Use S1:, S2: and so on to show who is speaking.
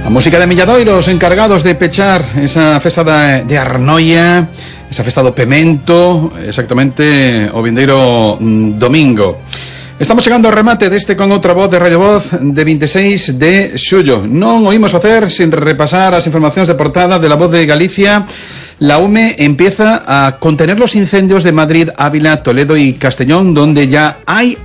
S1: A música de Milladoiros, encargados de pechar esa festa de Arnoia, esa festa do Pemento, exactamente o vindeiro domingo. Estamos chegando ao remate deste con outra voz de Radio Voz de 26 de xullo. Non oímos facer sin repasar as informacións de portada de La Voz de Galicia. La UME empieza a contener los incendios de Madrid, Ávila, Toledo y Castellón, donde ya hay